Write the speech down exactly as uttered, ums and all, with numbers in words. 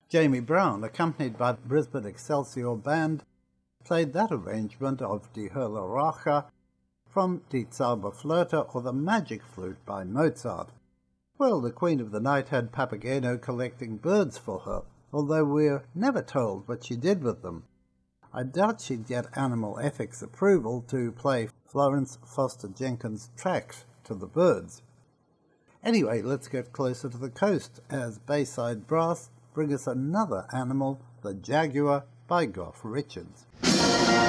Jamie Brown, accompanied by the Brisbane Excelsior Band, played that arrangement of Die Höhle Rache from Die Zauberflöte, or the Magic Flute by Mozart. Well, the Queen of the Night had Papageno collecting birds for her, although we're never told what she did with them. I doubt she'd get Animal Ethics approval to play Florence Foster Jenkins' tracks to the birds. Anyway, let's get closer to the coast as Bayside Brass bring us another animal, the Jaguar by Goff Richards.